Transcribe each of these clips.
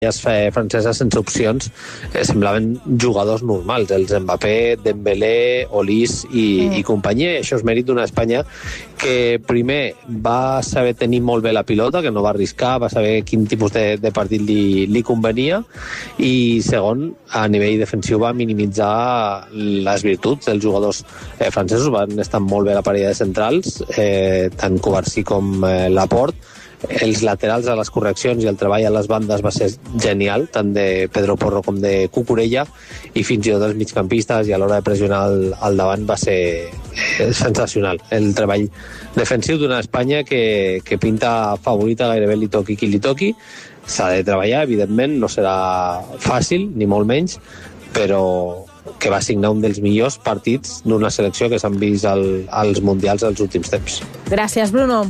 franceses sense opcions semblaven jugadors normals, els Mbappé, Dembélé, Olís i companyia, i això és mèrit d'una Espanya que primer va saber tenir molt bé la pilota, que no va arriscar, va saber quin tipus de partit li convenia, i segon, a nivell defensiu va minimitzar les virtuts dels jugadors francesos. Van estar molt bé la parella de centrals, tant Covarsí com Laporte. Els laterals a les correccions i el treball a les bandes va ser genial, tant de Pedro Porro com de Cucurella, i fins i tot els migcampistes, i a l'hora de pressionar al davant va ser sensacional. El treball defensiu d'una Espanya que pinta favorita gairebé li toqui qui li toqui. S'ha de treballar, evidentment, no serà fàcil, ni molt menys, però que va signar un dels millors partits d'una selecció que s'han vist als Mundials dels últims temps. Gràcies, Bruno.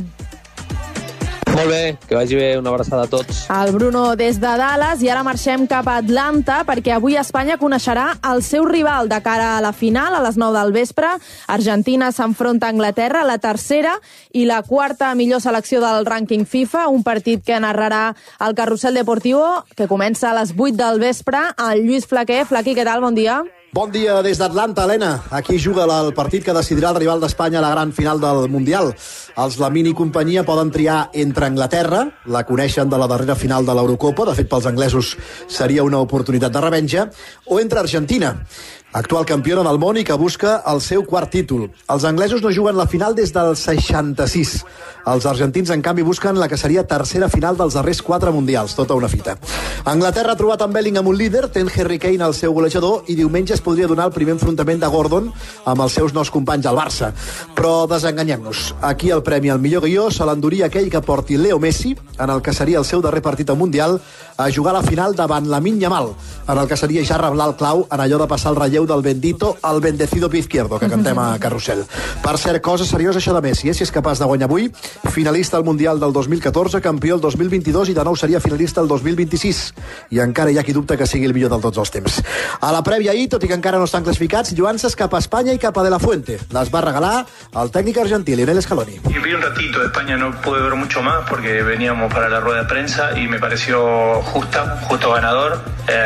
Molt bé, que vagi bé, una abraçada a tots. El Bruno des de Dallas, i ara marxem cap a Atlanta perquè avui Espanya coneixerà el seu rival de cara a la final a les 9 del vespre. Argentina s'enfronta a Anglaterra, la tercera i la quarta millor selecció del rànquing FIFA, un partit que narrarà el Carrusel Deportivo, que comença a les 8 del vespre. El Lluís Flaquer. Flaqui, què tal? Bon dia. Bon dia des d'Atlanta, Helena. Aquí juga el partit que decidirà el rival d'Espanya a la gran final del Mundial. Els Lamine i companyia poden triar entre Anglaterra, la coneixen de la darrera final de l'Eurocopa, de fet pels anglesos seria una oportunitat de revenja, o entre Argentina, actual campiona del món i que busca el seu quart títol. Els anglesos no juguen la final des del 66. Els argentins, en canvi, busquen la que seria tercera final dels darrers 4 mundials, tota una fita. Anglaterra ha trobat en Bellingham un líder, ten Harry Kane el seu golejador, i diumenge es podria donar el primer enfrontament de Gordon amb els seus nous companys al Barça. Però desenganyem-nos. Aquí el premi al millor guió se l'enduria aquell que porti Leo Messi, en el que seria el seu darrer partit al Mundial, a jugar a la final davant Lamine Yamal, en el que seria ja reblar el clau en allò de passar el relleu del bendito al bendecido pie izquierdo, que cantem a Carrusel. Per cert, cosa seriosa això de Messi, si és capaç de guanyar avui, finalista al Mundial del 2014, campió el 2022 i de nou seria finalista el 2026. I encara hi ha qui dubta que sigui el millor de tots els temps. A la prèvia ahir, tot i que encara no estan classificats, lluances cap a Espanya i cap a De La Fuente. Les va regalar el tècnic argentí, Lionel Scaloni. Y vi un ratito de España, no pude ver mucho más porque veníamos para la rueda de prensa y me pareció justo ganador.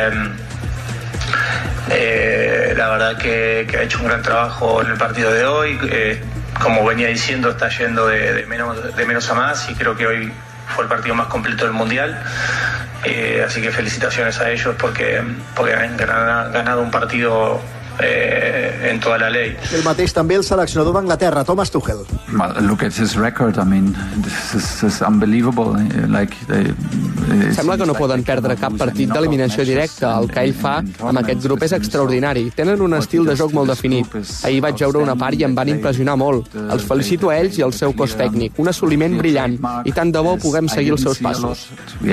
La verdad que ha hecho un gran trabajo en el partido de hoy. Como venía diciendo, está yendo de menos a más y creo que hoy fue el partido más completo del Mundial. Así que felicitaciones a ellos porque han ganado un partido en toda la ley. El mateix també el seleccionador d'Anglaterra, Thomas Tuchel. Well, look at his record. I mean, this is unbelievable. Sembla que no poden perdre cap partit d'eliminació directa. El que ell fa amb aquest grup és extraordinari. Tenen un estil de joc molt definit. Ahir vaig veure una part i em van impressionar molt. Els felicito a ells i al seu cos tècnic. Un assoliment brillant. I tant de bo puguem seguir els seus passos. We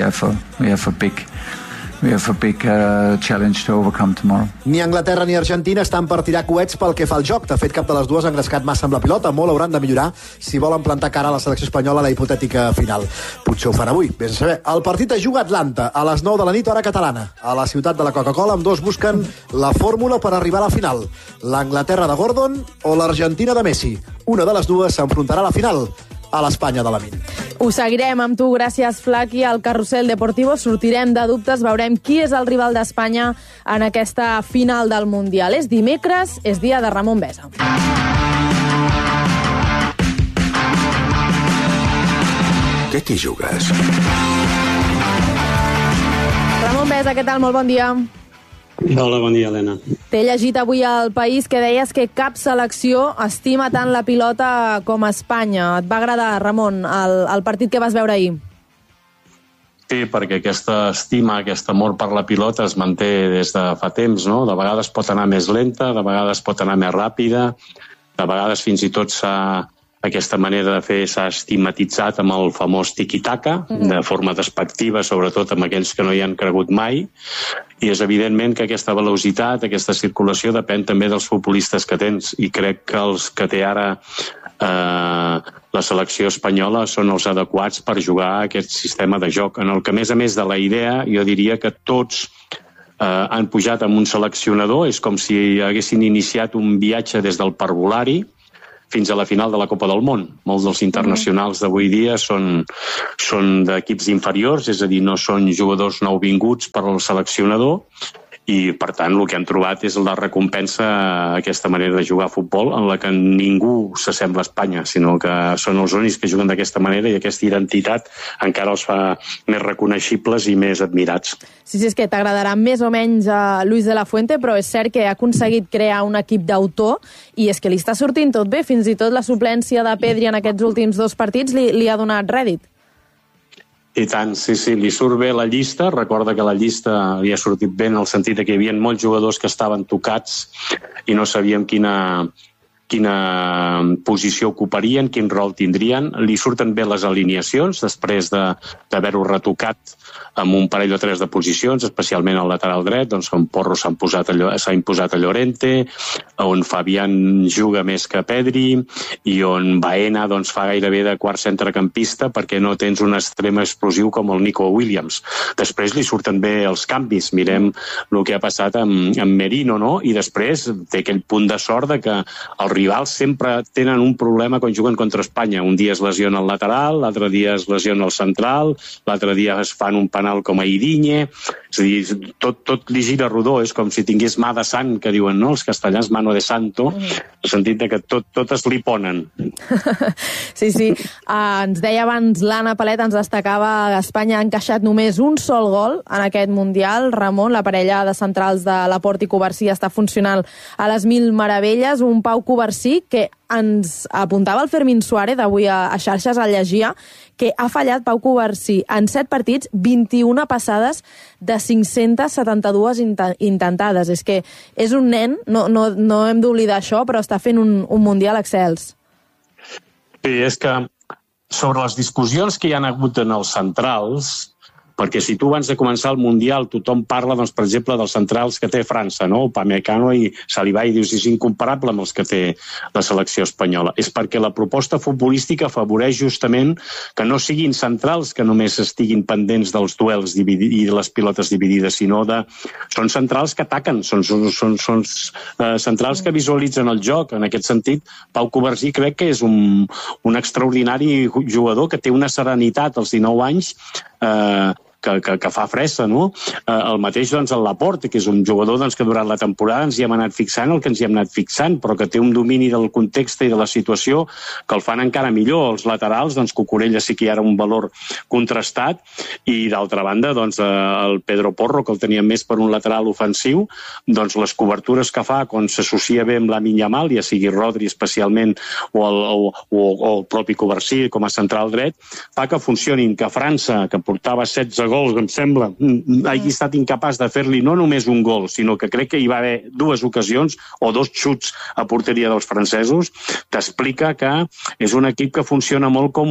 have a big challenge to overcome tomorrow. Ni Anglaterra ni Argentina estan per tirar coets pel que fa al joc. De fet, cap de les dues ha engrescat massa amb la pilota. Molt hauran de millorar si volen plantar cara a la selecció espanyola a la hipotètica final. Potser ho fan avui, vés a saber. El partit es juga a Atlanta, a les 9 de la nit, hora catalana. A la ciutat de la Coca-Cola, ambdós busquen la fórmula per arribar a la final. L'Anglaterra de Gordon o l'Argentina de Messi. Una de les dues s'enfrontarà a la final, a l'Espanya de Lamine. Ho seguirem amb tu, gràcies, Flaqui. Al Carrusel Deportivo sortirem de dubtes, veurem qui és el rival d'Espanya en aquesta final del Mundial. És dimecres, és dia de Ramon Besa. Què t'hi jugues? Ramon Besa, què tal? Molt bon dia. Hola, bon dia, Helena. T'he llegit avui al País que deies que cap selecció estima tant la pilota com Espanya. Et va agradar, Ramon, el partit que vas veure ahir? Sí, perquè aquesta estima, aquest amor per la pilota es manté des de fa temps, no? De vegades pot anar més lenta, de vegades pot anar més ràpida, de vegades fins i tot aquesta manera de fer s'ha estigmatitzat amb el famós tiki-taka, de forma despectiva, sobretot amb aquells que no hi han cregut mai, i és evidentment que aquesta velocitat, aquesta circulació depèn també dels futbolistes que tens, i crec que els que té ara la selecció espanyola són els adequats per jugar aquest sistema de joc, en el que, a més de la idea, jo diria que tots han pujat amb un seleccionador, és com si haguessin iniciat un viatge des del parvulari fins a la final de la Copa del Món. Molts dels internacionals d'avui dia són d'equips inferiors, és a dir, no són jugadors nouvinguts per al seleccionador, i per tant el que hem trobat és la recompensa a aquesta manera de jugar a futbol en la que ningú s'assembla a Espanya, sinó que són els únics que juguen d'aquesta manera i aquesta identitat encara els fa més reconeixibles i més admirats. Sí, és que t'agradarà més o menys a Luis de la Fuente, però és cert que ha aconseguit crear un equip d'autor i és que li està sortint tot bé, fins i tot la suplència de Pedri en aquests últims 2 partits li ha donat rèdit. I tant, sí, li surt bé la llista. Recorda que la llista li ha sortit bé en el sentit que hi havia molts jugadors que estaven tocats i no sabíem quina posició ocuparien, quin rol tindrien. Li surten bé les alineacions després d'haver-ho retocat amb un parell o 3 de posicions, especialment al lateral dret, doncs on Porro s'ha imposat a Llorente, on Fabián juga més que Pedri i on Baena doncs, fa gairebé de quart centrecampista perquè no tens un extrem explosiu com el Nico Williams. Després li surten bé els canvis. Mirem el que ha passat amb Merino, no? I després té aquell punt de sort de que els rivals sempre tenen un problema quan juguen contra Espanya. Un dia es lesiona el lateral, l'altre dia es lesiona el central, l'altre dia es fan un penal com a Idiñe. És a dir, tot li gira rodó. És com si tingués mà de sant, que diuen, no? Els castellans, mano de santo, en el sentit que tot es li ponen. Sí. Ens deia abans l'Anna Palet, ens destacava que Espanya ha encaixat només un sol gol en aquest Mundial. Ramon, la parella de centrals de Laporte i Covarsí està funcionant a les mil meravelles. Un Pau Covarsí que ens apuntava el Fermín Suárez avui a xarxes, al llegia, que ha fallat Pau Covarsí en 7 partits, 21 passades de 572 intentades. És que és un nen, no hem d'oblidar això, però està fent un Mundial excels. Sí, és que sobre les discussions que hi ha hagut en els centrals, perquè si tu abans de començar el Mundial tothom parla, doncs, per exemple, dels centrals que té França, no? Upamecano i Saliba, i dius, és incomparable amb els que té la selecció espanyola. És perquè la proposta futbolística afavoreix justament que no siguin centrals que només estiguin pendents dels duels i de les pilotes dividides, sinó són centrals que ataquen, són centrals que visualitzen el joc. En aquest sentit, Pau Covarsí crec que és un extraordinari jugador que té una serenitat als 19 anys que fa fressa, no? El mateix, doncs, el Laporte, que és un jugador doncs, que durant la temporada ens hi hem anat fixant el que ens hi hem anat fixant, però que té un domini del context i de la situació que el fan encara millor. Els laterals, doncs, Cucurella sí que hi ha un valor contrastat, i d'altra banda, doncs, el Pedro Porro, que el teníem més per un lateral ofensiu, doncs les cobertures que fa quan s'associa bé amb Lamine Yamal, ja sigui Rodri especialment o el propi Covarsí com a central dret, fa que funcionin, que França, que portava 16 gols, em sembla, hagi estat incapaç de fer-li no només un gol, sinó que crec que hi va haver 2 ocasions o 2 xuts a porteria dels francesos, t'explica que és un equip que funciona molt com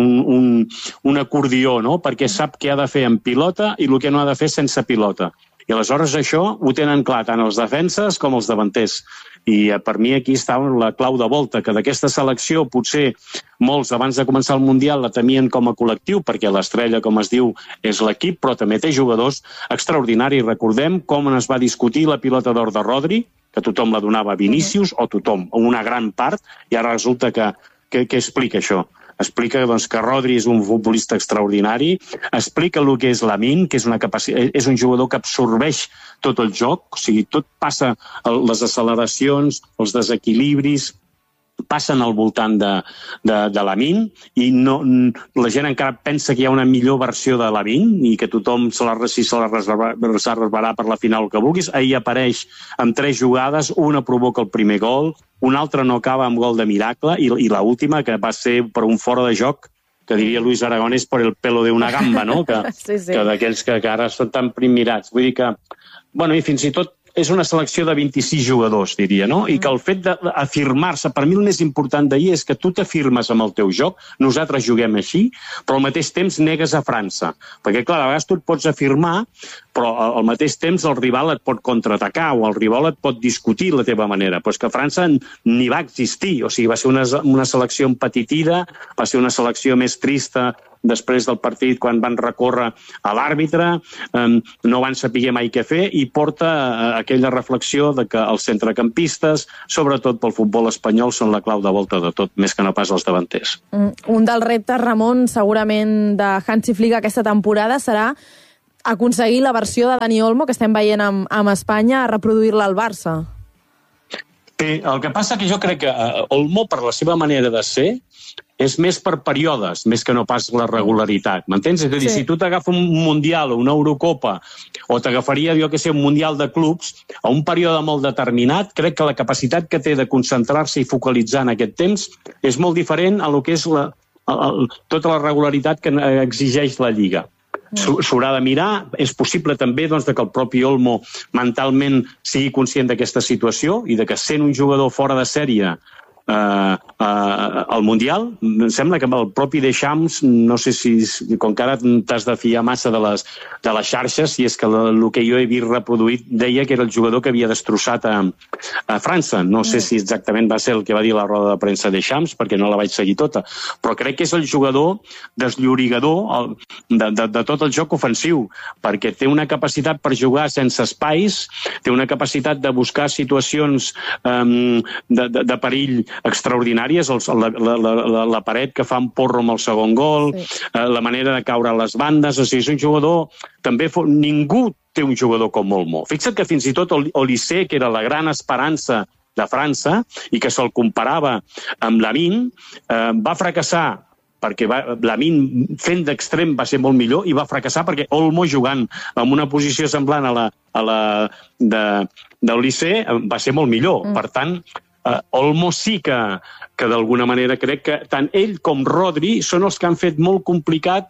un acordió, no? Perquè sap què ha de fer en pilota i el que no ha de fer sense pilota. I aleshores això ho tenen clar tant els defenses com els davanters. I per mi aquí està la clau de volta, que d'aquesta selecció potser molts abans de començar el Mundial la temien com a col·lectiu, perquè l'estrella, com es diu, és l'equip, però també té jugadors extraordinaris. Recordem com es va discutir la pilota d'or de Rodri, que tothom la donava a Vinícius, o tothom, una gran part, i ara resulta que explica això. Explica doncs, que Rodri és un futbolista extraordinari, explica el que és Lamine, que és un jugador que absorbeix tot el joc, o sigui, tot passa, les acceleracions, els desequilibris, passen al voltant de Lamine, i la gent encara pensa que hi ha una millor versió de Lamine i que tothom se la reservarà per la final que vulguis. Ahir apareix amb 3 jugades, una provoca el primer gol, una altra no acaba amb gol de miracle, i l'última, que va ser per un fora de joc, que diria Luis Aragonés, per el pelo de una gamba, no? Que d'aquells que ara són tan primirats. Vull dir que, bueno, i fins i tot és una selecció de 26 jugadors, diria, no? I que el fet d'afirmar-se, per mi el més important d'ahir és que tu t'afirmes amb el teu joc, nosaltres juguem així, però al mateix temps negues a França. Perquè, clar, a vegades tu et pots afirmar, però al mateix temps el rival et pot contraatacar o el rival et pot discutir la teva manera. Però és que França ni va existir, o sigui, va ser una selecció empetitida, va ser una selecció més trista després del partit, quan van recórrer a l'àrbitre, no van saber mai què fer, i porta aquella reflexió de que els centrecampistes, sobretot pel futbol espanyol, són la clau de volta de tot, més que no pas els davanters. Un dels reptes, Ramon, segurament de Hansi Flick aquesta temporada serà aconseguir la versió de Dani Olmo que estem veient amb Espanya, a reproduir-la al Barça. Sí, el que passa que jo crec que Olmo, per la seva manera de ser, és més per períodes, més que no pas la regularitat, m'entens? És a dir, si tu t'agafa un Mundial o una Eurocopa, o t'agafaria, jo que sé, un Mundial de clubs, a un període molt determinat, crec que la capacitat que té de concentrar-se i focalitzar en aquest temps és molt diferent a lo que és tota la regularitat que exigeix la Lliga. S'haurà de mirar. És possible també doncs, que el propi Olmo mentalment sigui conscient d'aquesta situació i de que sent un jugador fora de sèrie al Mundial, em sembla que el propi Deschamps, no sé si, com que ara t'has de fiar massa de les xarxes, i és que el que jo he vist reproduït deia que era el jugador que havia destrossat a França. No sé si exactament va ser el que va dir la roda de premsa Deschamps, perquè no la vaig seguir tota, però crec que és el jugador desllorigador de tot el joc ofensiu, perquè té una capacitat per jugar sense espais, té una capacitat de buscar situacions de perill extraordinàries, la paret que fa un porro amb el segon gol, la manera de caure a les bandes, o sigui, és un jugador, també ningú té un jugador com Olmo. Fixa't que fins i tot Olise, que era la gran esperança de França i que se'l comparava amb Lamine, va fracassar perquè Lamine fent d'extrem va ser molt millor i va fracassar perquè Olmo jugant en una posició semblant a la d'Olise va ser molt millor. Per tant, Olmo sí que d'alguna manera crec que tant ell com Rodri són els que han fet molt complicat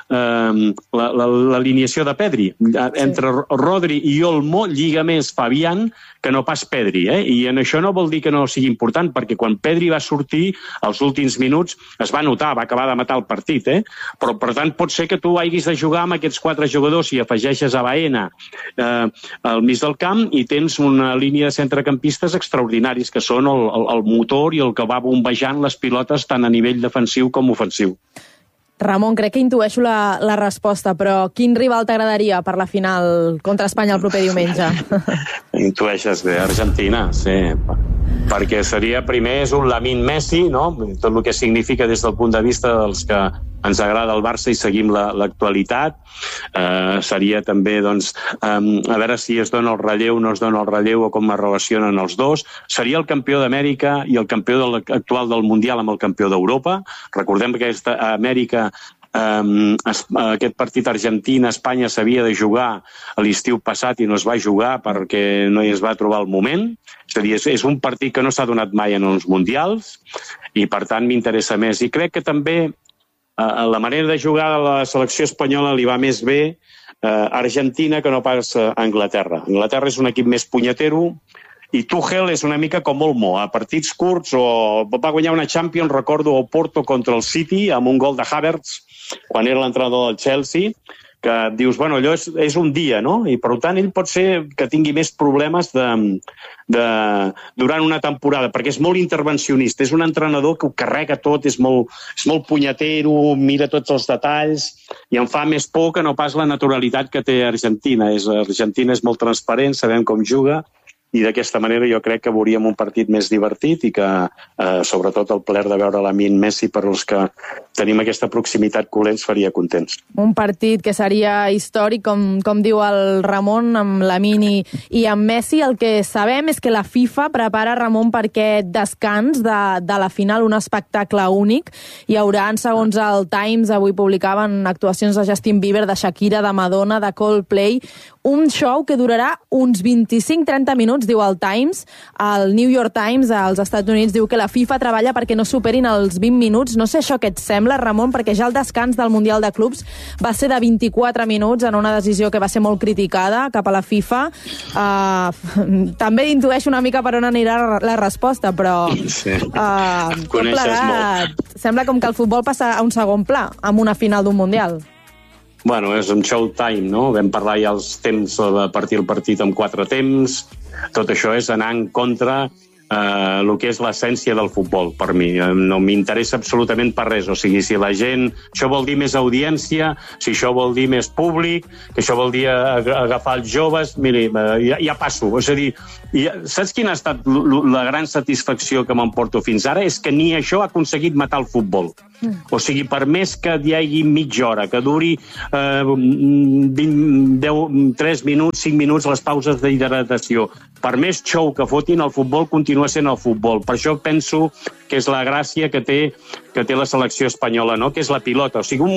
l'alineació de Pedri. Entre Rodri i Olmo lliga més Fabián que no pas Pedri, i en això no vol dir que no sigui important, perquè quan Pedri va sortir als últims minuts es va notar, va acabar de matar el partit, però per tant pot ser que tu hagis de jugar amb aquests 4 jugadors i afegeixes a Baena al mig del camp i tens una línia de centrecampistes extraordinaris que són el motor i el que va bombejant les pilotes tant a nivell defensiu com ofensiu. Ramon, crec que intueixo la resposta, però quin rival t'agradaria per la final contra Espanya el proper diumenge? Intueixes bé, Argentina, sí. Perquè seria, primer, és un Lamine Messi, no? Tot el que significa des del punt de vista dels que ens agrada el Barça i seguim l'actualitat. Seria també, doncs, a veure si es dona el relleu o no es dona el relleu o com es relacionen els dos. Seria el campió d'Amèrica i el campió actual del Mundial amb el campió d'Europa. Recordem que aquesta Amèrica, aquest partit Argentina-Espanya s'havia de jugar a l'estiu passat i no es va jugar perquè no es va trobar el moment. És a dir, és un partit que no s'ha donat mai en els Mundials i per tant m'interessa més. I crec que també la manera de jugar de la selecció espanyola li va més bé a Argentina que no pas a Anglaterra. Anglaterra és un equip més punyetero i Tuchel és una mica com Olmo, a partits curts, o va guanyar una Champions, recordo, a Porto contra el City, amb un gol de Havertz, quan era l'entrenador del Chelsea, que dius, bueno, allò és un dia, no? I per tant ell pot ser que tingui més problemes durant una temporada, perquè és molt intervencionista, és un entrenador que ho carrega tot, és molt punyetero, mira tots els detalls, i em fa més por que no pas la naturalitat que té Argentina. Argentina és molt transparent, sabem com juga, i d'aquesta manera jo crec que veuríem un partit més divertit i que, sobretot, el plaer de veure Lamine Messi per als que tenim aquesta proximitat culer ens faria contents. Un partit que seria històric, com diu el Ramon, amb Lamine i amb Messi. El que sabem és que la FIFA prepara, Ramon, per aquest descans de la final, un espectacle únic. Hi haurà, segons el Times, avui publicaven actuacions de Justin Bieber, de Shakira, de Madonna, de Coldplay, un show que durarà uns 25-30 minuts, diu el Times. El New York Times, als Estats Units, diu que la FIFA treballa perquè no superin els 20 minuts. No sé això què et sembla, Ramon, perquè ja el descans del Mundial de Clubs va ser de 24 minuts en una decisió que va ser molt criticada cap a la FIFA. També intueixo una mica per on anirà la resposta, però tot plegat sembla com que el futbol passa a un segon pla amb una final d'un Mundial. Bueno, és un showtime, no? Vam parlar ja els temps de partir el partit amb 4 temps. Tot això és anar en contra el que és l'essència del futbol, per mi. No m'interessa absolutament per res. O sigui, si la gent... Això vol dir més audiència, si això vol dir més públic, que això vol dir agafar els joves... Miri, ja passo. És a dir, saps quina ha estat la gran satisfacció que m'emporto fins ara? És que ni això ha aconseguit matar el futbol. O sigui, per més que hi hagi mitja hora, que duri 3 minuts, 5 minuts les pauses d'hidratació, per més show que fotin, el futbol continua sent el futbol. Per això penso que és la gràcia que té la selecció espanyola, no? Que és la pilota. O sigui,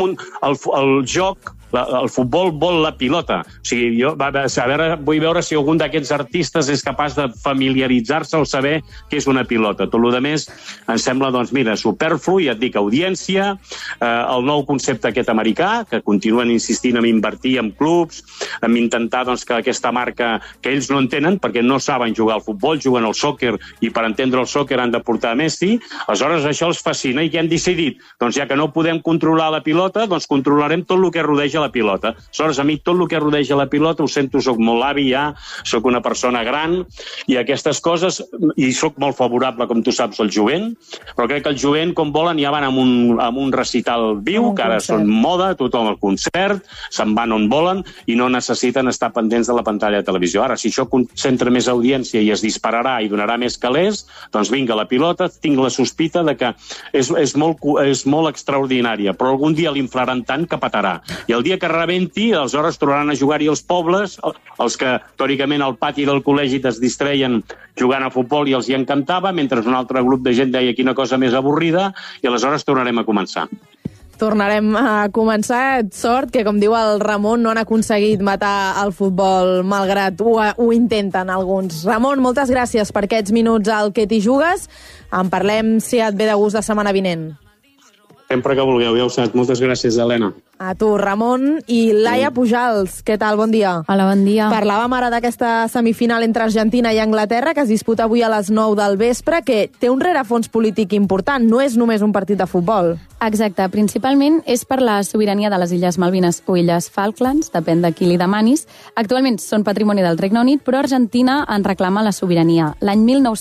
el joc, el futbol vol la pilota. O sigui, jo vull veure si algun d'aquests artistes és capaç de familiaritzar-se o saber què és una pilota. Tot el més em sembla, doncs, mira, superflu, ja et dic, audiència, el nou concepte aquest americà, que continuen insistint en invertir en clubs, en intentar, doncs, que aquesta marca, que ells no entenen, perquè no saben jugar al futbol, juguen al sòquer, i per entendre el sòquer han de portar Messi. Aleshores, això els fascina, i què han decidit? Doncs ja que no podem controlar la pilota, doncs controlarem tot el que rodeja la pilota. Aleshores, a mi tot el que rodeja la pilota, ho sento, soc molt avi ja, soc una persona gran, i aquestes coses, i soc molt favorable, com tu saps, al jovent, però crec que el jovent, com volen, ja van amb un recital viu, que ara són moda, tothom al concert, se'n van on volen, i no necessiten estar pendents de la pantalla de televisió. Ara, si això concentra més audiència i es dispararà i donarà més calés, doncs vinga, la pilota, tinc la sospita de que és molt extraordinària, però algun dia l'inflaran tant que petarà. I el dia que rebenti, aleshores trobaran a jugar-hi els pobles, els que, teòricament, al pati del col·legi es distreien jugant a futbol i els hi encantava, mentre un altre grup de gent deia quina cosa més avorrida, i aleshores tornarem a començar. Tornarem a començar. Sort que, com diu el Ramon, no han aconseguit matar el futbol, malgrat ho intenten alguns. Ramon, moltes gràcies per aquests minuts al Que t'hi jugues. En parlem, si et ve de gust, la setmana vinent. Sempre que vulgueu, ja ho saps. Moltes gràcies, Helena. A tu, Ramon. I Laia Pujals, què tal? Bon dia. Hola, bon dia. Parlàvem ara d'aquesta semifinal entre Argentina i Anglaterra, que es disputa avui a les 9 del vespre, que té un rerefons polític important. No és només un partit de futbol. Exacte. Principalment és per la sobirania de les Illes Malvines o Illes Falklands, depèn de qui li demanis. Actualment són patrimoni del Regne Unit, però Argentina en reclama la sobirania. L'any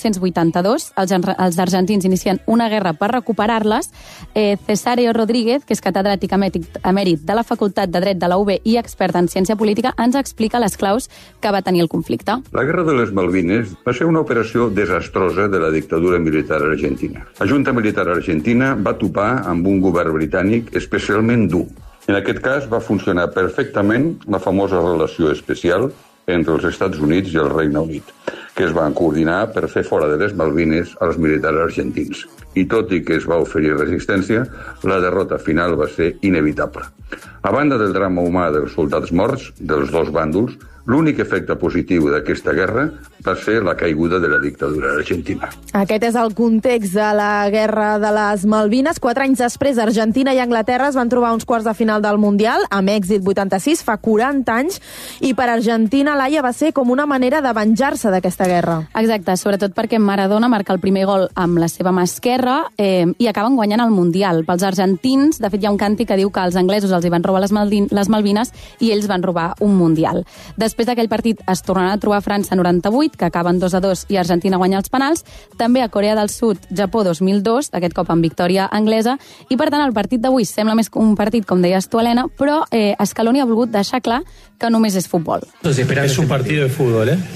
1982, els argentins inicien una guerra per recuperar-les. Cesáreo Rodríguez, que és catedràtic emèrit de la Facultat de Dret de la UB i expert en ciència política, ens explica les claus que va tenir el conflicte. La Guerra de les Malvines va ser una operació desastrosa de la dictadura militar argentina. La Junta Militar Argentina va topar amb un govern britànic especialment dur. En aquest cas va funcionar perfectament la famosa relació especial entre els Estats Units i el Regne Unit, que es van coordinar per fer fora de les Malvines als militars argentins. I tot i que es va oferir resistència, la derrota final va ser inevitable. A banda del drama humà dels soldats morts dels dos bàndols, l'únic efecte positiu d'aquesta guerra va ser la caiguda de la dictadura argentina. Aquest és el context de la Guerra de les Malvines. 4 anys després, Argentina i Anglaterra es van trobar uns quarts de final del Mundial, amb èxit 86, fa 40 anys, i per Argentina, Laia, va ser com una manera de venjar-se d'aquesta guerra. Exacte, sobretot perquè Maradona marca el primer gol amb la seva mà esquerra i acaben guanyant el Mundial. Pels argentins, de fet, hi ha un càntic que diu que els anglesos els hi van robar les Malvines i ells van robar un Mundial. Després d'aquell partit es tornaran a trobar a França 98, que acaben 2-2 i Argentina guanya els penals, també a Corea del Sud, Japó 2002, aquest cop amb victòria anglesa, i per tant el partit d'avui sembla més un partit, com deies tu, Helena, però Scaloni ha volgut deixar clar que només és futbol. Es un partido de fútbol, ¿eh?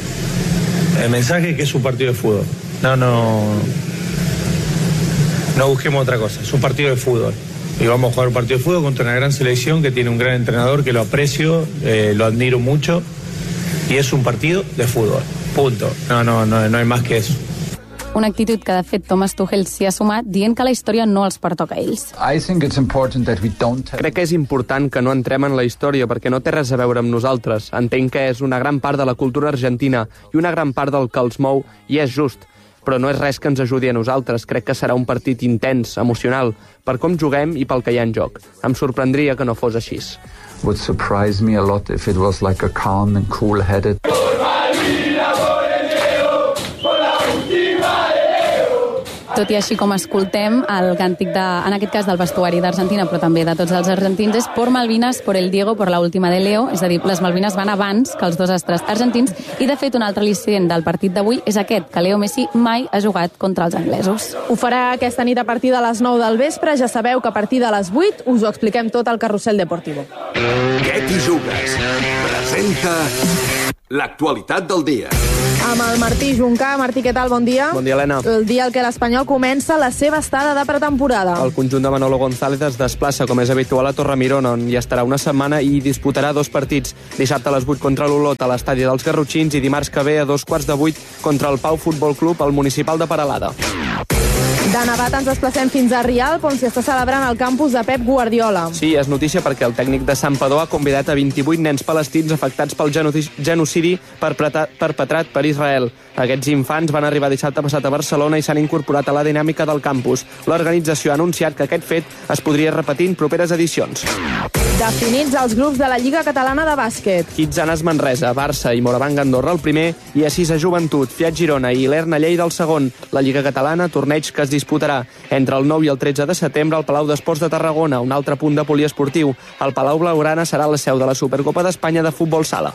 El mensaje es que es un partido de fútbol. No busquemos otra cosa, es un partido de fútbol. Y vamos a jugar un partido de fútbol contra una gran selección que tiene un gran entrenador que lo aprecio, lo admiro mucho, y es un partido de fútbol, punto. No hay más que eso. Una actitud que, de fet, Thomas Tuchel s'hi ha sumat dient que la història no els pertoca a ells. Crec que és important que no entrem en la història perquè no té res a veure amb nosaltres. Entenc que és una gran part de la cultura argentina i una gran part del que els mou, i és just. Però no és res que ens ajudi a nosaltres. Crec que serà un partit intens, emocional, per com juguem i pel que hi ha en joc. Em sorprendria que no fos així. Would surprise me a lot if it was like a calm and cool-headed... tot i així com escoltem el càntic, en aquest cas del vestuari d'Argentina, però també de tots els argentins, és por Malvinas, por el Diego, por la última de Leo, és a dir, les Malvines van abans que els dos astres argentins, i de fet un altre al·licient del partit d'avui és aquest, que Leo Messi mai ha jugat contra els anglesos. Ho farà aquesta nit a partir de les 9 del vespre, ja sabeu que a partir de les 8 us ho expliquem tot al Carrusel Deportivo. Què t'hi jugues? Presenta l'actualitat del dia. Amb el Martí Juncà. Martí, què tal? Bon dia. Bon dia, Helena. El dia en què l'Espanyol comença la seva estada de pretemporada. El conjunt de Manolo González es desplaça, com és habitual, a Torremirón, on hi estarà una setmana i disputarà 2 partits. Dissabte a les 8 contra l'Olot a l'estadi dels Garrotxins i dimarts que ve a 7:15 contra el Pau Futbol Club al municipal de Peralada. De Navat ens desplacem fins a Rialp, on s'hi està celebrant el campus de Pep Guardiola. Sí, és notícia perquè el tècnic de Santpedor ha convidat a 28 nens palestins afectats pel genocidi perpetrat per Israel. Aquests infants van arribar dissabte passat a Barcelona i s'han incorporat a la dinàmica del campus. L'organització ha anunciat que aquest fet es podria repetir en properes edicions. Definits els grups de la Lliga Catalana de Bàsquet. Quitzanas Manresa, Barça i Moravang Andorra el primer i a 6 a Joventut, Fiat Girona i Lerna Lleida el segon. La Lliga Catalana, torneig que es disputarà entre el 9 i el 13 de setembre al Palau d'Esports de Tarragona, un altre punt de poliesportiu. El Palau Blaugrana serà la seu de la Supercopa d'Espanya de futbol sala.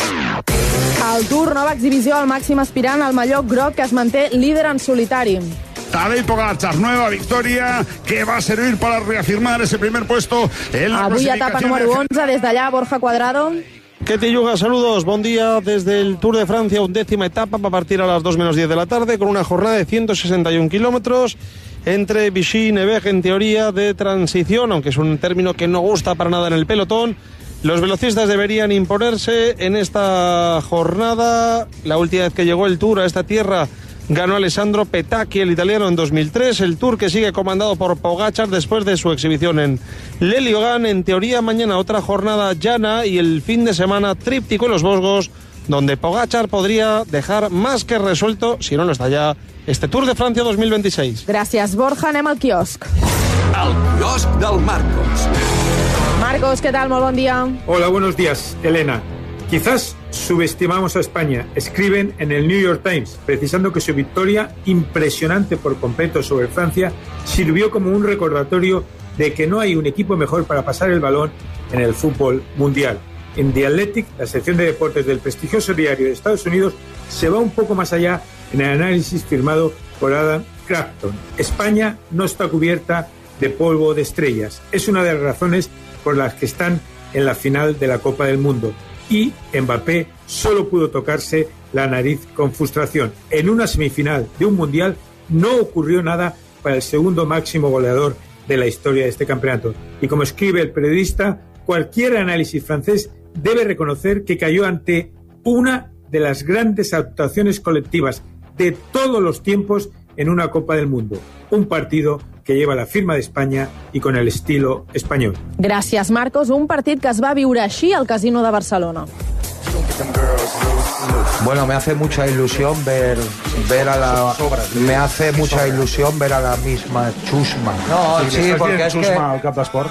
El Tour, nova exhibició al màxim aspirant al mallot groc, que es manté líder en solitari. Tadej Pogačar, nueva victoria que va a servir para reafirmar ese primer puesto en la Avui etapa número 11, des d'allà, Borja Cuadrado. ¿Qué te yuga? Saludos, buen día desde el Tour de Francia, 11ª etapa, va a partir a las 2 menos 10 de la tarde, con una jornada de 161 kilómetros entre Vichy y Nevers, en teoría de transición, aunque es un término que no gusta para nada en el pelotón. Los velocistas deberían imponerse en esta jornada. La última vez que llegó el Tour a esta tierra ganó Alessandro Petacchi, el italiano, en 2003. El Tour que sigue comandado por Pogačar después de su exhibición en Le Liogán. En teoría, mañana otra jornada llana y el fin de semana tríptico en los Vosgos, donde Pogačar podría dejar más que resuelto, si no está ya, este Tour de Francia 2026. Gràcies, Borja. Anem al quiosc. El quiosc del Marcos. Marcos, ¿qué tal? Muy buen día. Hola, buenos días, Elena. Quizás subestimamos a España, escriben en el New York Times, precisando que su victoria, impresionante por completo sobre Francia, sirvió como un recordatorio de que no hay un equipo mejor para pasar el balón en el fútbol mundial. En The Athletic, la sección de deportes del prestigioso diario de Estados Unidos, se va un poco más allá en el análisis firmado por Adam Crafton. España no está cubierta de polvo de estrellas. Es una de las razones por las que están en la final de la Copa del Mundo. Y Mbappé solo pudo tocarse la nariz con frustración. En una semifinal de un Mundial no ocurrió nada para el segundo máximo goleador de la historia de este campeonato. Y como escribe el periodista, cualquier análisis francés debe reconocer que cayó ante una de las grandes actuaciones colectivas de todos los tiempos en una Copa del Mundo. Un partido que lleva la firma de España y con el estilo español. Gràcies, Marcos. Un partit que es va viure així al Casino de Barcelona. Bueno, me hace mucha ilusión ver a la... Me hace mucha ilusión ver a la misma Chusma. No, sí, porque es que... al cap d'esport.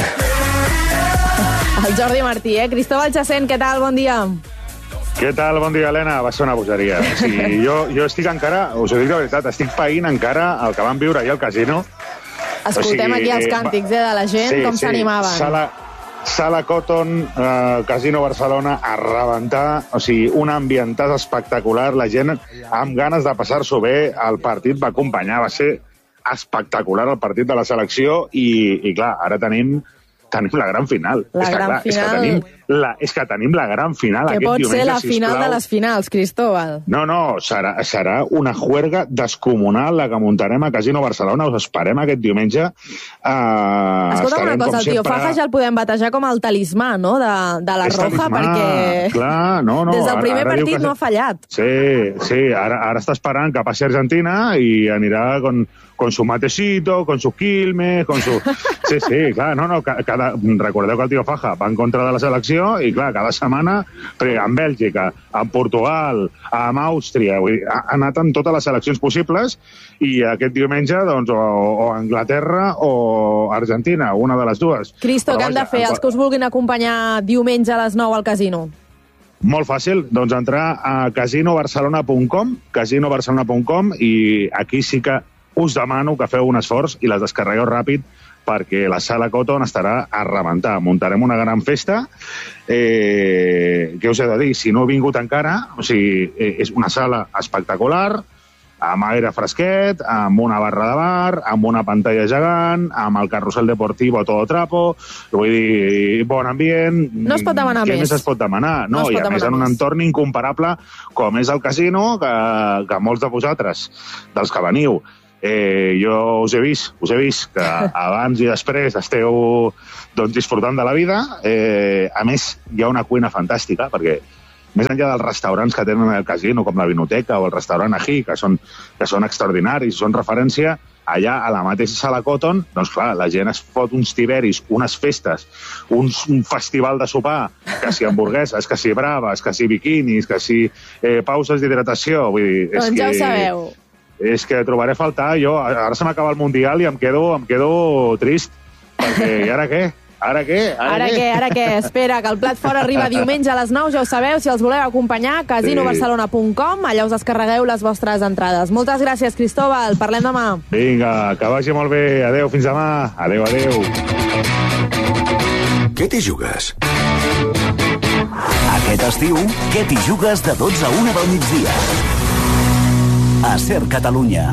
El Jordi Martí, Cristóbal Chacén, què tal? Bon dia. Què tal? Bon dia, Helena. Va ser una bogeria. O sigui, jo estic encara, us ho dic de veritat, estic païnt encara el que vam viure ahir al casino. Escoltem aquí els càntics de la gent, com s'animaven. Sala Cotton, Casino Barcelona, a rebentar, o sigui, un ambientat espectacular, la gent amb ganes de passar-s'ho bé, el partit va acompanyar, va ser espectacular el partit de la selecció i clar, ara tenim la gran final. És que tenim la gran final que aquest pot diumenge, ser la final de les finals, Cristóbal. No, serà una juerga descomunal la que muntarem a Casino Barcelona. Us esperem aquest diumenge. Escolta una cosa, el tio Faja ja el podem batejar com el talismà, no?, de la Roja, perquè clar, des del primer partit no ha fallat. Sí, ara està esperant que passi Argentina i anirà con su matecito, con su quilmes, con su... Sí, clar, recordeu que el tio Faja va en contra de la selecció i, clar, cada setmana amb Bèlgica, amb Portugal, amb Àustria, ha anat amb totes les seleccions possibles i aquest diumenge, doncs, o Anglaterra o Argentina, una de les dues. Cristo, què han de fer els que us vulguin acompanyar diumenge a les 9 al casino? Molt fàcil, doncs entrar a casinobarcelona.com i aquí sí que us demano que feu un esforç i les descarregueu ràpid, perquè la sala Cotton estarà a rebentar. Muntarem una gran festa. Què us he de dir? Si no he vingut encara, o sigui, és una sala espectacular, amb aire fresquet, amb una barra de bar, amb una pantalla gegant, amb el carrusel deportivo a todo trapo, vull dir, bon ambient... No es pot demanar més. Què més es pot demanar? No, i a més en un entorn incomparable com és el casino, que molts de vosaltres, dels que veniu, jo us he vist que abans i després esteu disfrutant de la vida. A més, hi ha una cuina fantàstica, perquè més enllà dels restaurants que tenen el casino, com la Vinoteca o el restaurant Ají, que són extraordinaris, són referència, allà a la mateixa sala Cotton, doncs clar, la gent es fot uns tiberis, unes festes, un festival de sopar, que si hamburgueses, que si braves, que si biquinis, que si pauses d'hidratació, vull dir... Doncs ja ho sabeu. És que trobaré a faltar, jo, ara se m'acaba el Mundial i em quedo trist, perquè i ara què? Ara què? Espera, que el plat fort arriba diumenge a les 9, ja ho sabeu, si els voleu acompanyar, casinobarcelona.com, allà us descarregueu les vostres entrades. Moltes gràcies, Cristóbal, parlem demà. Vinga, que vagi molt bé, adeu, fins demà, adeu. Què t'hi jugues? Aquest estiu, què t'hi jugues de 12 a 1 del migdia? A Ser Catalunya.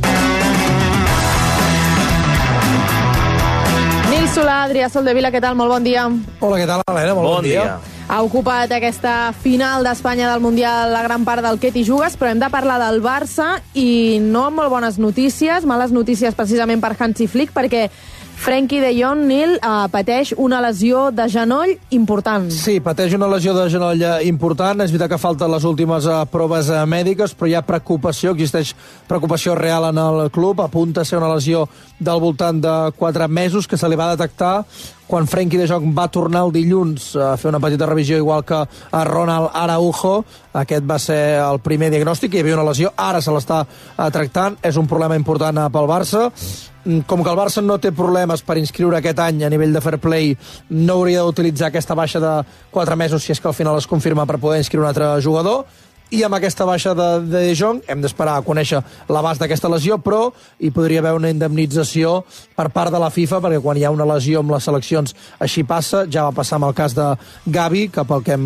Nil Solà, Adrià Soldevila, què tal? Molt bon dia. Hola, què tal, Helena? Molt bon dia. Ha ocupat aquesta final d'Espanya del Mundial la gran part del què t'hi jugues, però hem de parlar del Barça i no amb molt bones notícies, males notícies precisament per Hansi Flick, perquè Frenkie de Jong, Nil, pateix una lesió de genoll important. Sí, pateix una lesió de genoll important. És veritat que falten les últimes proves mèdiques, però hi ha preocupació, existeix preocupació real en el club. Apunta a ser una lesió del voltant de 4 mesos que se li va detectar quan Frenkie de Jong va tornar el dilluns a fer una petita revisió, igual que a Ronald Araujo. Aquest va ser el primer diagnòstic, hi havia una lesió, ara se l'està tractant, és un problema important pel Barça. Com que el Barça no té problemes per inscriure aquest any a nivell de fair play, no hauria d'utilitzar aquesta baixa de 4 mesos si és que al final es confirma per poder inscriure un altre jugador. I amb aquesta baixa de Jong hem d'esperar a conèixer l'abast d'aquesta lesió, però hi podria haver una indemnització per part de la FIFA, perquè quan hi ha una lesió amb les seleccions així passa. Ja va passar amb el cas de Gavi, que pel que hem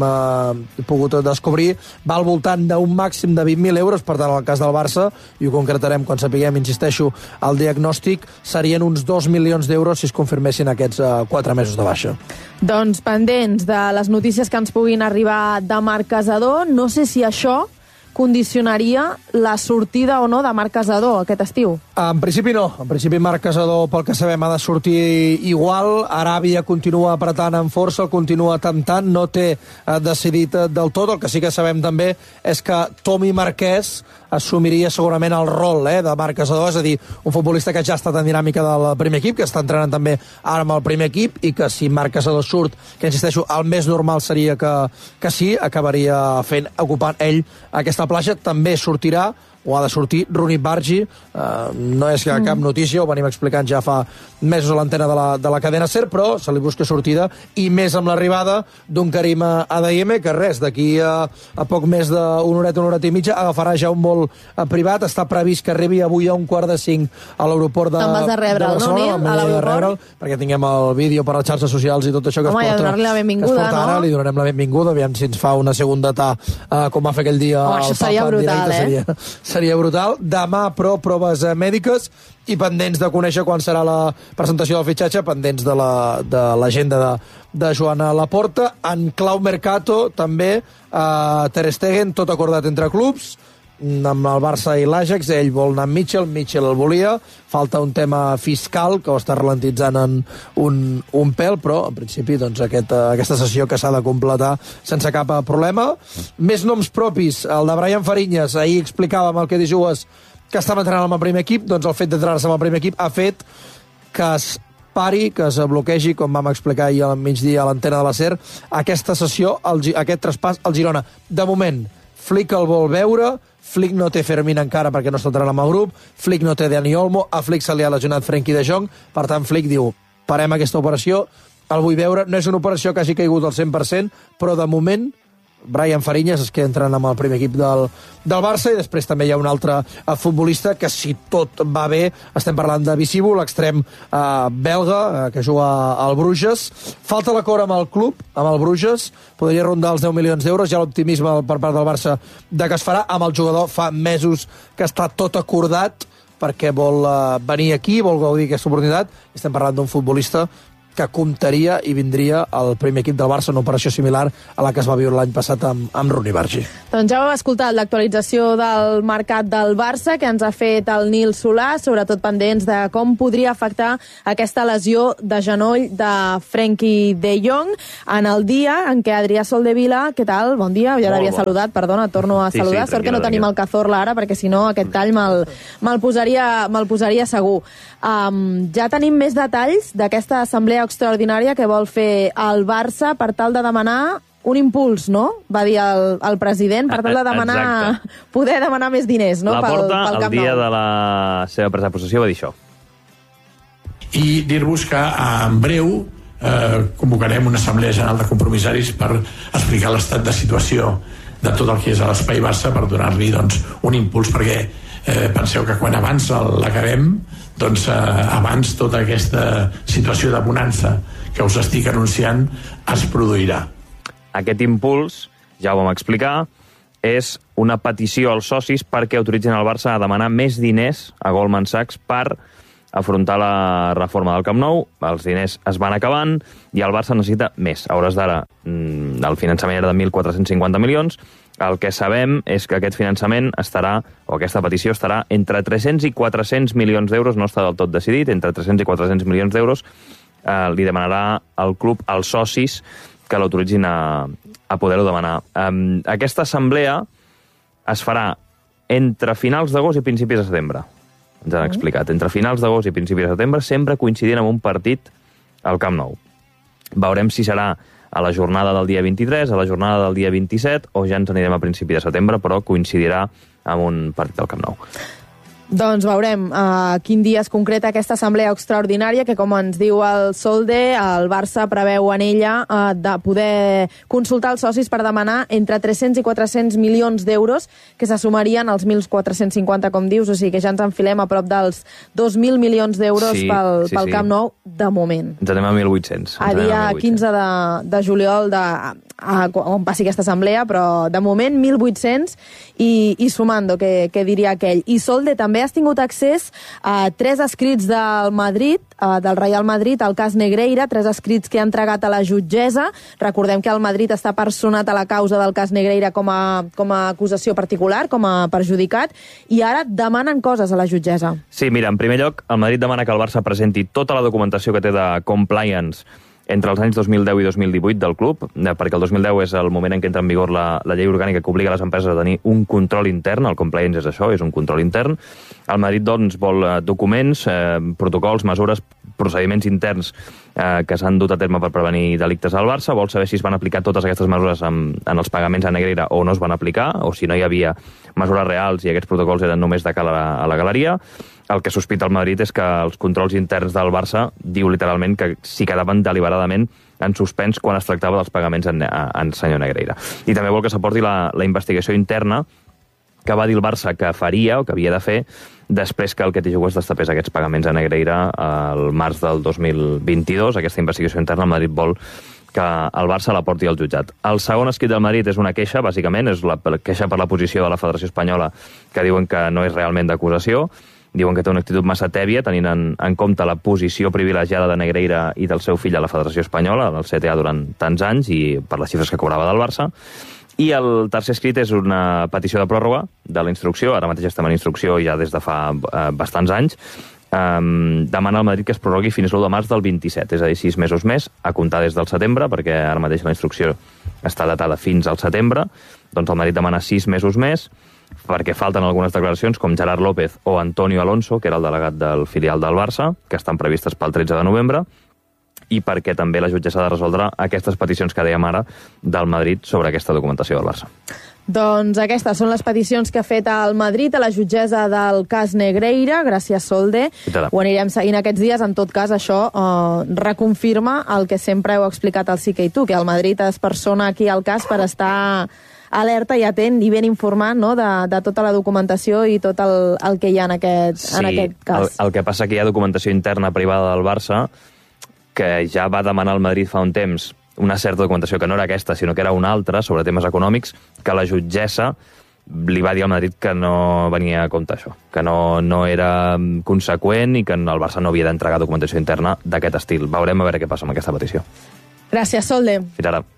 pogut descobrir va al voltant d'un màxim de 20.000 euros. Per tant, en el cas del Barça, i ho concretarem quan sapiguem, insisteixo, el diagnòstic, serien uns 2 milions d'euros si es confirmessin aquests 4 mesos de baixa. Doncs pendents de les notícies que ens puguin arribar de Marc Casador. No sé si això condicionaria la sortida o no de Marc Casador aquest estiu. En principi no. En principi Marc Casador, pel que sabem, ha de sortir igual. Aràbia continua apretant amb força, el continua temptant, no té decidit del tot. El que sí que sabem també és que Tomi Marquès assumiria segurament el rol de Marc Casador, és a dir, un futbolista que ja ha estat en dinàmica del primer equip, que està entrenant també ara amb el primer equip, i que si Marc Casador surt, que insisteixo, el més normal seria que sí, acabaria ocupant ell aquesta plaça. També sortirà, o ha de sortir, Rooney Bargi. No és cap notícia, ho venim explicant ja fa mesos a l'antena de la cadena SER, però se li busca sortida, i més amb l'arribada d'un Karim Adeyemi, que res, d'aquí a poc més d'una horeta i mitja agafarà ja un vol privat. Està previst que arribi avui a 4:45 a l'aeroport de Barcelona. Te'n vas a rebre'l, no, Nil? A l'aeroport? Perquè tinguem el vídeo per les xarxes socials i tot això que Home, es porta. donar-li la benvinguda, no? Ara, li donarem la benvinguda, aviam si ens fa una segunda com va fer aquell dia. Això seria brutal, Seria brutal. Demà, però, proves mèdiques i pendents de conèixer quan serà la presentació del fitxatge, pendents de l'agenda de Joan Laporta. En clau mercato, també, Ter Stegen, tot acordat entre clubs, amb el Barça i l'Ajax. Ell vol anar amb Mitchell el volia. Falta un tema fiscal que ho està ralentitzant en un pèl, però en principi doncs, aquesta sessió que s'ha de completar sense cap problema. Més noms propis, el de Brian Fariñas. Ahir explicàvem el que dius que estava entrenant amb el primer equip. Doncs el fet d'entrenar-se amb el primer equip ha fet que es pari, que es bloquegi, com vam explicar ahir al migdia a l'antena de la SER, aquesta sessió, aquest traspàs al Girona. De moment, Flick el vol veure. Flick no té Fermín encara perquè no està entrant amb el grup. Flick no té Dani Olmo. A Flick se li ha lesionat Frenkie de Jong. Per tant, Flick diu, parem aquesta operació, el vull veure. No és una operació que hagi caigut al 100%, però de moment Brian Fariñas, és que entren amb el primer equip del Barça, i després també hi ha un altre futbolista que, si tot va bé, estem parlant de Visibu, l'extrem belga, que juga al Bruges. Falta l'acord amb el club, amb el Bruges, podria rondar els 10 milions d'euros, hi ha l'optimisme per part del Barça de que es farà. Amb el jugador fa mesos que està tot acordat perquè vol venir aquí, vol gaudir aquesta oportunitat. Estem parlant d'un futbolista que comptaria i vindria al primer equip del Barça, una operació similar a la que es va viure l'any passat amb Rooney Bargi. Doncs ja heu escoltat l'actualització del mercat del Barça que ens ha fet el Nil Solà, sobretot pendents de com podria afectar aquesta lesió de genoll de Frenkie de Jong en el dia en què Adrià Soldevila, què tal? Bon dia, ja l'havia saludat, perdona, torno a saludar. Sort que no tenim el Cazorla ara, perquè si no aquest tall me'l posaria segur. Ja tenim més detalls d'aquesta assemblea extraordinària que vol fer el Barça per tal de demanar un impuls, no? Va dir el president, per tal de demanar, poder demanar més diners, no? La Porta, el dia de la seva presa de possessió, va dir això. I dir-vos que en breu convocarem una assemblea general de compromissaris per explicar l'estat de situació de tot el que és a l'Espai Barça, per donar-li un impuls, perquè penseu que quan abans l'acabem, abans tota aquesta situació de bonança que us estic anunciant es produirà. Aquest impuls, ja ho vam explicar, és una petició als socis perquè autoritzin el Barça a demanar més diners a Goldman Sachs per afrontar la reforma del Camp Nou. Els diners es van acabant i el Barça necessita més. A hores d'ara, el finançament era de 1.450 milions. El que sabem és que aquest finançament estarà, o aquesta petició estarà, entre 300 i 400 milions d'euros, no està del tot decidit, entre 300 i 400 milions d'euros li demanarà al club als socis que l'autoritzin a poder-ho demanar. Aquesta assemblea es farà entre finals d'agost i principis de setembre. Ens han explicat. Entre finals d'agost i principis de setembre, sempre coincidint amb un partit al Camp Nou. Veurem si serà a la jornada del dia 23, a la jornada del dia 27, o ja ens anirem a principi de setembre, però coincidirà amb un partit al Camp Nou. Doncs veurem quin dia es concreta aquesta assemblea extraordinària que, com ens diu el Solde, el Barça preveu en ella de poder consultar els socis per demanar entre 300 i 400 milions d'euros, que se sumarien als 1.450, com dius, o sigui que ja ens enfilem a prop dels 2.000 milions d'euros pel Camp Nou, de moment. Ens anem a 1.800. A dia 15 de juliol, on passi aquesta assemblea, però de moment 1.800 i sumando, que diria aquell. I Solde, també has tingut accés a 3 escrits del Madrid, del Real Madrid, al cas Negreira, 3 escrits que ha entregat a la jutgessa. Recordem que el Madrid està personat a la causa del cas Negreira com a acusació particular, com a perjudicat, i ara demanen coses a la jutgessa. Sí, mira, en primer lloc, el Madrid demana que el Barça presenti tota la documentació que té de compliance entre els anys 2010 i 2018 del club, perquè el 2010 és el moment en què entra en vigor la llei orgànica que obliga les empreses a tenir un control intern. El compliance és això, és un control intern. El Madrid, doncs, vol documents, protocols, mesures, procediments interns que s'han dut a terme per prevenir delictes al Barça. Vol saber si es van aplicar totes aquestes mesures en els pagaments a Negreira o no es van aplicar, o si no hi havia mesures reals i aquests protocols eren només de cara a la galeria. El que sospita el Madrid és que els controls interns del Barça diu literalment que s'hi quedaven deliberadament en suspens quan es tractava dels pagaments en senyor Negreira. I també vol que s'aporti la investigació interna que va dir el Barça que faria o que havia de fer després que el Ketty Jugues destapés aquests pagaments a Negreira al març del 2022. Aquesta investigació interna el Madrid vol que el Barça la porti al jutjat. El segon escrit del Madrid és una queixa, bàsicament, és la queixa per la posició de la Federació Espanyola, que diuen que no és realment d'acusació. Diuen que té una actitud massa tèbia, tenint en compte la posició privilegiada de Negreira i del seu fill a la Federació Espanyola, al CTA durant tants anys, i per les xifres que cobrava del Barça. I el tercer escrit és una petició de pròrroga de la instrucció, ara mateix estem en instrucció ja des de fa bastants anys, demana al Madrid que es prorrogui fins l'1 de març del 27, és a dir, 6 mesos més, a comptar des del setembre, perquè ara mateix la instrucció està datada fins al setembre, doncs el Madrid demana 6 mesos més, perquè falten algunes declaracions com Gerard López o Antonio Alonso, que era el delegat del filial del Barça, que estan previstes pel 13 de novembre, i perquè també la jutgessa ha de resoldre aquestes peticions que dèiem ara del Madrid sobre aquesta documentació del Barça. Doncs aquestes són les peticions que ha fet el Madrid a la jutgessa del cas Negreira. Gràcies, Solde. Ho anirem seguint aquests dies. En tot cas, això reconfirma el que sempre heu explicat al Sique i tu, que el Madrid es persona aquí al cas per estar alerta i atent i ben informat, no?, de tota la documentació i tot el que hi ha en aquest cas. El que passa que hi ha documentació interna privada del Barça que ja va demanar al Madrid fa un temps una certa documentació que no era aquesta, sinó que era una altra, sobre temes econòmics, que la jutgessa li va dir al Madrid que no venia a compte això, que no era conseqüent i que el Barça no havia d'entregar documentació interna d'aquest estil. Veurem a veure què passa amb aquesta petició. Gràcies, Solde. Fins ara.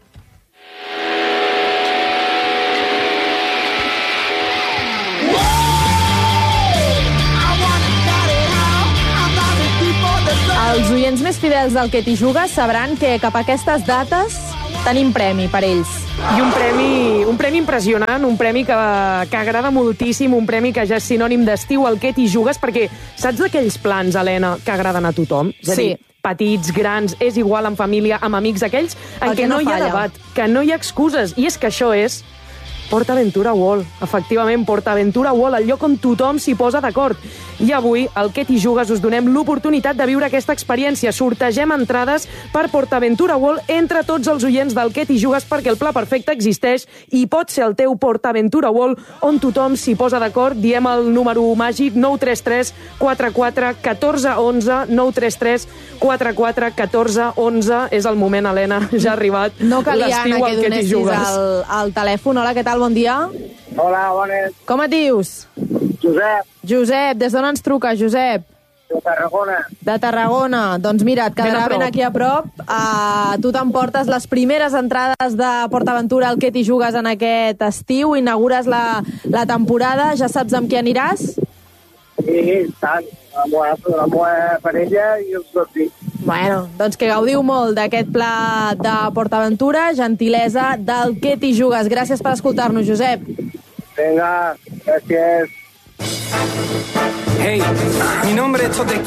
Els oients més fidels del Que t'hi jugues sabran que cap a aquestes dates tenim premi per ells. I un premi impressionant, un premi que agrada moltíssim, un premi que ja és sinònim d'estiu al Que t'hi jugues, perquè saps d'aquells plans, Helena, que agraden a tothom? És a dir, petits, grans, és igual, en família, amb amics, aquells en què no hi ha debat, que no hi ha excuses. I és que això és PortAventura World. Efectivament, PortAventura World, el lloc on tothom s'hi posa d'acord. I avui, al Que t'hi jugues, us donem l'oportunitat de viure aquesta experiència. Sortegem entrades per PortAventura World entre tots els oients del Que t'hi jugues, perquè el pla perfecte existeix i pot ser el teu PortAventura World, on tothom s'hi posa d'acord. Diem el número màgic 933 44 14 11, 933 44 14 11. És el moment, Helena, ja ha arribat no calia, l'estiu Anna, al Que t'hi jugues. el telèfon. Hola, què tal? Bon dia. Hola, bones. Com et dius? Josep. Josep, des d'on ens truca, Josep? De Tarragona. De Tarragona. Doncs mira, et quedarà ben aquí a prop. Tu t'emportes les primeres entrades de PortAventura al Que t'hi jugues en aquest estiu. Inaugures la temporada. Ja saps amb qui aniràs? Sí, tant. Amb la meva parella i els dos fills. Bueno, doncs que gaudiu molt d'aquest pla de PortAventura. Gentilesa del Que t'hi jugues. Gràcies per escoltar-nos, Josep. Venga, gràcies. Hey, mi nombre es Tote